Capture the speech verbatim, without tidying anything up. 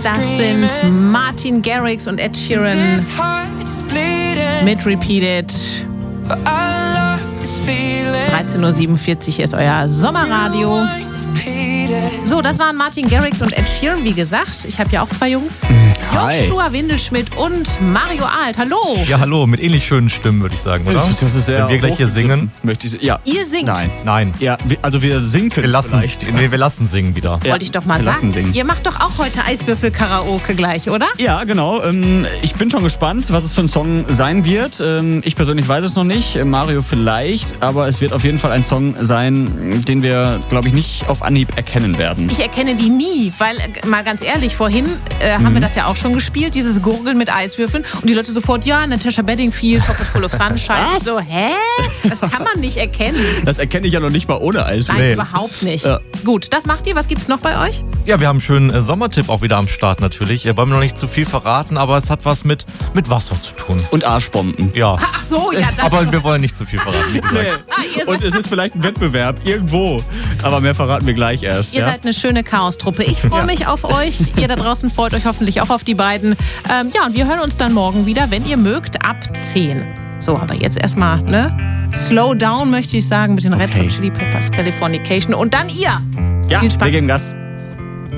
Das sind Martin Garrix und Ed Sheeran mit Repeated. dreizehn Uhr siebenundvierzig ist euer Sommerradio. So, das waren Martin Garrix und Ed Sheeran, wie gesagt. Ich habe ja auch zwei Jungs. Hi. Joshua Windelschmidt und Mario Alt. Hallo. Ja, hallo, mit ähnlich schönen Stimmen, würde ich sagen, oder? Das ist sehr Wenn wir gleich hier singen. Möchte ich, ja. Ihr singt. Nein. Nein. Ja, wir, also wir sinken Wir lassen, vielleicht. nee, wir lassen singen wieder. Ja, Wollte ich doch mal wir lassen sagen. singen. Ihr macht doch auch heute Eiswürfel-Karaoke gleich, oder? Ja, genau. Ähm, ich bin schon gespannt, was es für ein Song sein wird. Ähm, ich persönlich weiß es noch nicht, äh, Mario vielleicht, aber es wird auf jeden Fall ein Song sein, den wir, glaube ich, nicht auf Anhieb erkennen werden. Ich erkenne die nie, weil, äh, mal ganz ehrlich, vorhin äh, haben Mhm. wir das ja auch schon gespielt, dieses Gurgeln mit Eiswürfeln. Und die Leute sofort, ja, Natasha Bedingfield, Pocket Full of Sunshine. Was? So, hä? Das kann man nicht erkennen. Das erkenne ich ja noch nicht mal ohne Eis. Nein, Nee. überhaupt nicht. Ja. Gut, das macht ihr. Was gibt's noch bei euch? Ja, wir haben einen schönen äh, Sommertipp auch wieder am Start natürlich. Äh, wollen wir noch nicht zu viel verraten, aber es hat was mit, mit Wasser zu tun. Und Arschbomben. Ja, Ach so, ja. Das aber wir wollen nicht zu viel verraten, wie gesagt. Ah, ihr Und seid, es ist vielleicht ein Wettbewerb irgendwo, aber mehr verraten wir gleich erst. ihr Ja? seid eine schöne Chaos-Truppe. Ich freue mich auf euch. Ihr da draußen freut euch hoffentlich auch auf die beiden. Ähm, ja, und wir hören uns dann morgen wieder, wenn ihr mögt, ab zehn. So, aber jetzt erstmal, ne? Slow down, möchte ich sagen, mit den Red Okay. Hot Chili Peppers, Californication. Und dann ihr. Ja, Viel Spaß. wir geben Gas.